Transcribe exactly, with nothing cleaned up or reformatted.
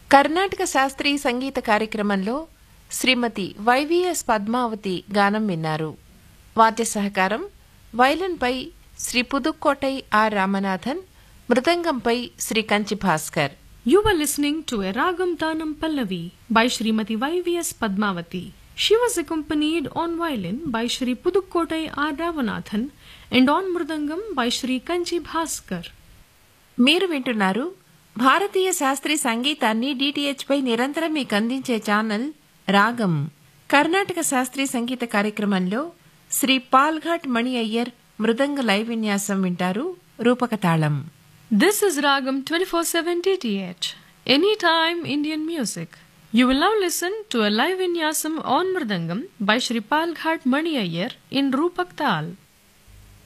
కర్ణాటక శాస్త్రీయ సంగీత కార్యక్రమంలో శ్రీమతి వైవిఎస్ పద్మావతి గానం విన్నారు. వాద్య సహకారం వైలిన్పై Shri Pudukkottai are Ramanathan, మృదంగంపై Shri Kanchi Bhaskar. You were listening to a Ragam Tanam Pallavi by Srimati Y V S Padmavati. She was accompanied on violin by Shri Pudukkotai R. Ramanathan and on mridangam by Shri Kanchi Bhaskar. మీరు వింటున్నారు భారతీయ శాస్త్రీయ సంగీతాన్ని DTH పై నిరంతరం మీకు అందించే channel రాగం. కర్ణాటక శాస్త్రీయ సంగీత కార్యక్రమంలో శ్రీ పాల్ఘాట్ మణి అయ్యర్ మృదంగ లైవ్ విన్యాసం వింటారు. రూపక తాళం. This is Ragam twenty-four seven D T H, anytime Indian music. You will now listen to a live vinyasam on mridangam by Shri Palghat Mani Iyer in Rupak Tal.